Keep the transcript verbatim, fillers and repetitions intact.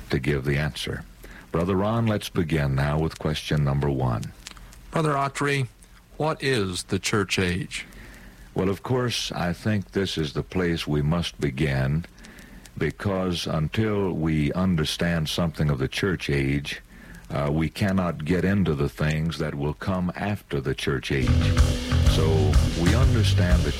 to give the answer. Brother Ron, let's begin now with question number one. Brother Autry, what is the church age? Well, of course, I think this is the place we must begin, because until we understand something of the church age, uh, we cannot get into the things that will come after the church age. So we understand the